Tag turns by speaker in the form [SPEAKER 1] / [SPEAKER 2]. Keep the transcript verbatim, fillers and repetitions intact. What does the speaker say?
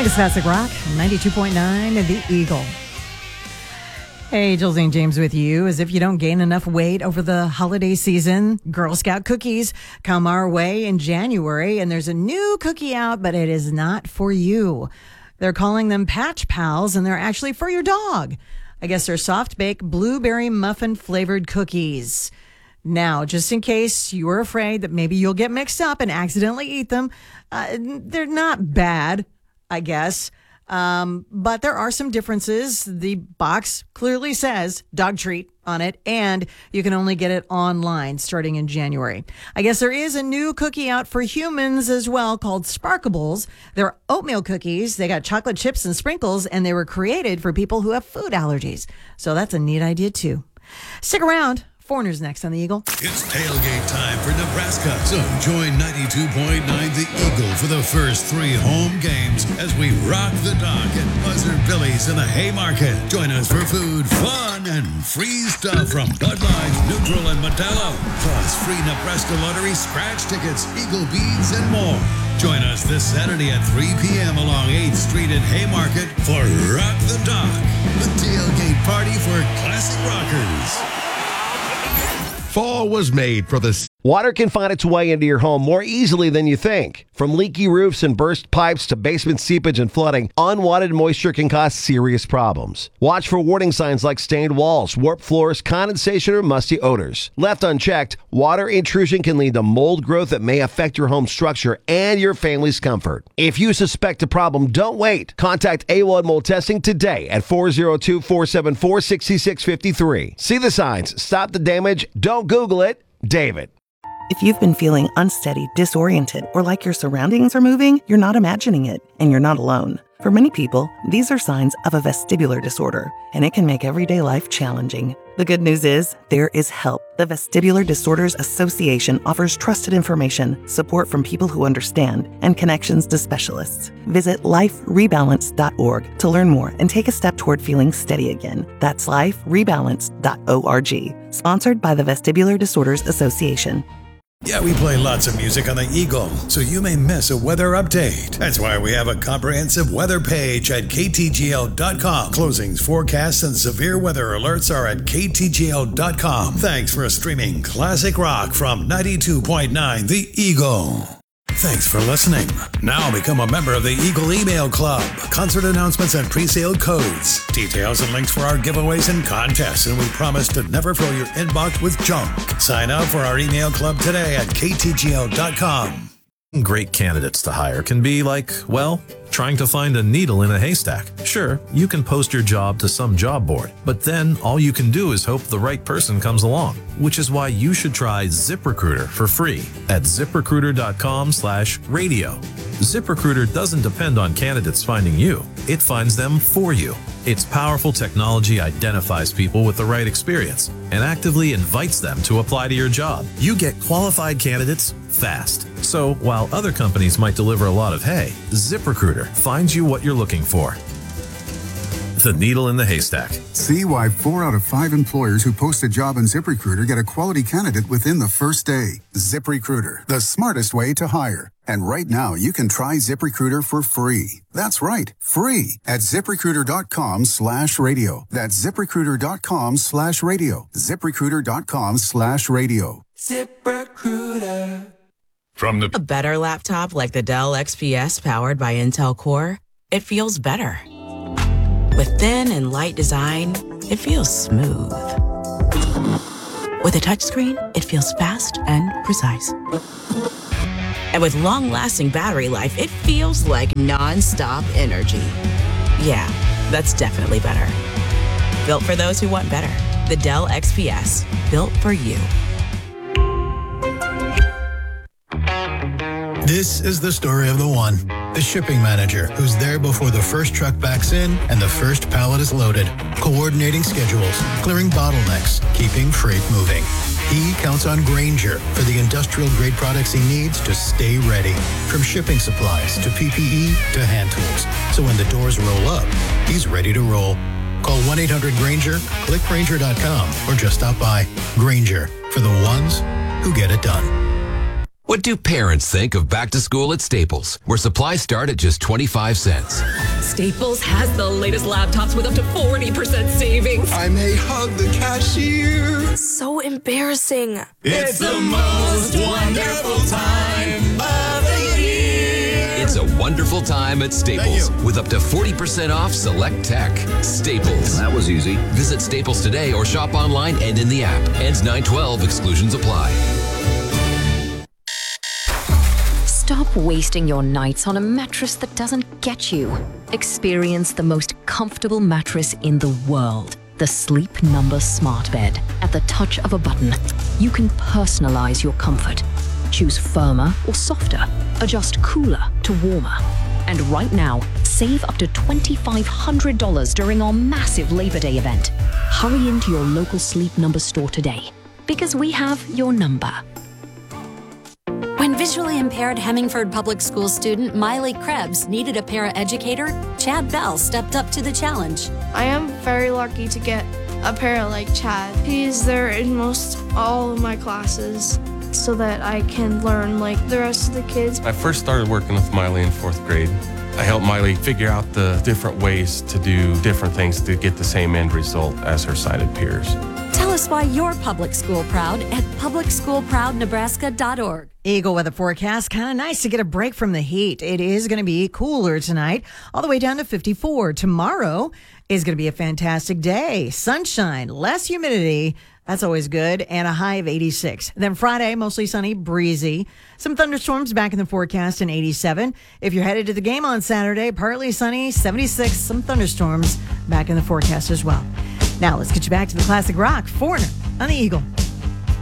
[SPEAKER 1] think it's Classic Rock, ninety-two point nine, The Eagle. Hey, Jill Zane James with you. As if you don't gain enough weight over the holiday season, Girl Scout cookies come our way in January, and there's a new cookie out, but it is not for you. They're calling them Patch Pals, and they're actually for your dog. I guess they're soft-baked blueberry muffin-flavored cookies. Now, just in case you were afraid that maybe you'll get mixed up and accidentally eat them, uh, they're not bad, I guess. Um, but there are some differences. The box clearly says dog treat on it, and you can only get it online starting in January. I guess there is a new cookie out for humans as well called Sparkables. They're oatmeal cookies. They got chocolate chips and sprinkles, and they were created for people who have food allergies. So that's a neat idea, too. Stick around. Foreigners next on The Eagle.
[SPEAKER 2] It's tailgate time for Nebraska. So join ninety-two point nine The Eagle for the first three home games as we rock the dock at Buzzard Billy's in the Haymarket. Join us for food, fun, and free stuff from Bud Light, Neutral, and Modelo. Plus free Nebraska Lottery scratch tickets, Eagle beads, and more. Join us this Saturday at three p.m. along eighth Street in Haymarket for Rock the Dock, the tailgate party for classic rockers.
[SPEAKER 3] Fall was made for the...
[SPEAKER 4] Water can find its way into your home more easily than you think. From leaky roofs and burst pipes to basement seepage and flooding, unwanted moisture can cause serious problems. Watch for warning signs like stained walls, warped floors, condensation, or musty odors. Left unchecked, water intrusion can lead to mold growth that may affect your home structure and your family's comfort. If you suspect a problem, don't wait. Contact A one Mold Testing today at four oh two, four seven four, six six five three. See the signs. Stop the damage. Don't Google it. David.
[SPEAKER 5] If you've been feeling unsteady, disoriented, or like your surroundings are moving, you're not imagining it, and you're not alone. For many people, these are signs of a vestibular disorder, and it can make everyday life challenging. The good news is, there is help. The Vestibular Disorders Association offers trusted information, support from people who understand, and connections to specialists. Visit life rebalance dot org to learn more and take a step toward feeling steady again. That's life rebalance dot org. Sponsored by the Vestibular Disorders Association.
[SPEAKER 2] Yeah, we play lots of music on the Eagle, so you may miss a weather update. That's why we have a comprehensive weather page at K T G L dot com. Closings, forecasts, and severe weather alerts are at K T G L dot com. Thanks for streaming classic rock from ninety-two point nine The Eagle. Thanks for listening. Now become a member of the Eagle Email Club. Concert announcements and pre-sale codes. Details and links for our giveaways and contests, and we promise to never fill your inbox with junk. Sign up for our email club today at K T G L dot com.
[SPEAKER 6] Great candidates to hire can be like, well, trying to find a needle in a haystack. Sure, you can post your job to some job board, but then all you can do is hope the right person comes along, which is why you should try ZipRecruiter for free at ziprecruiter dot com slash radio. ZipRecruiter doesn't depend on candidates finding you. It finds them for you. Its powerful technology identifies people with the right experience and actively invites them to apply to your job. You get qualified candidates fast. So while other companies might deliver a lot of hay, ZipRecruiter finds you what you're looking for. The needle in the haystack.
[SPEAKER 7] See why four out of five employers who post a job on ZipRecruiter get a quality candidate within the first day. ZipRecruiter, the smartest way to hire. And right now, you can try ZipRecruiter for free. That's right, free at ziprecruiter dot com slash radio. That's ziprecruiter dot com slash radio. ziprecruiter dot com slash radio.
[SPEAKER 8] ZipRecruiter. From the... A better laptop like the Dell X P S powered by Intel Core, it feels better. With thin and light design, it feels smooth. With a touchscreen, it feels fast and precise. And with long-lasting battery life, it feels like non-stop energy. Yeah, that's definitely better. Built for those who want better. The Dell X P S, built for you.
[SPEAKER 9] This is the story of the one, the shipping manager, who's there before the first truck backs in and the first pallet is loaded, coordinating schedules, clearing bottlenecks, keeping freight moving. He counts on Grainger for the industrial-grade products he needs to stay ready, from shipping supplies to P P E to hand tools. So when the doors roll up, he's ready to roll. Call one eight hundred Grainger, click Grainger dot com, or just stop by. Grainger, for the ones who get it done.
[SPEAKER 10] What do parents think of back to school at Staples, where supplies start at just twenty-five cents?
[SPEAKER 11] Staples has the latest laptops with up to forty percent savings.
[SPEAKER 12] I may hug the cashier.
[SPEAKER 11] So embarrassing.
[SPEAKER 12] It's the most wonderful time of the year.
[SPEAKER 10] It's a wonderful time at Staples with up to forty percent off select tech. Staples.
[SPEAKER 13] That was easy.
[SPEAKER 10] Visit Staples today or shop online and in the app. Ends nine twelve. Exclusions apply.
[SPEAKER 14] Stop wasting your nights on a mattress that doesn't get you. Experience the most comfortable mattress in the world. The Sleep Number Smart Bed. At the touch of a button, you can personalize your comfort. Choose firmer or softer. Adjust cooler to warmer. And right now, save up to two thousand five hundred dollars during our massive Labor Day event. Hurry into your local Sleep Number store today, because we have your number.
[SPEAKER 15] When visually impaired Hemingford Public School student Miley Krebs needed a paraeducator, Chad Bell stepped up to the challenge.
[SPEAKER 16] I am very lucky to get a para like Chad. He is there in most all of my classes so that I can learn like the rest of the kids.
[SPEAKER 17] I first started working with Miley in fourth grade. I helped Miley figure out the different ways to do different things to get the same end result as her sighted peers.
[SPEAKER 15] Tell us why you're public school proud at public school proud nebraska dot org.
[SPEAKER 1] Eagle weather forecast. Kind of nice to get a break from the heat. It is going to be cooler tonight, all the way down to fifty-four. Tomorrow is going to be a fantastic day. Sunshine, less humidity. That's always good. And a high of eighty-six. Then Friday, mostly sunny, breezy. Some thunderstorms back in the forecast in eighty-seven. If you're headed to the game on Saturday, partly sunny, seventy-six. Some thunderstorms back in the forecast as well. Now let's get you back to the classic rock. Foreigner on the Eagle.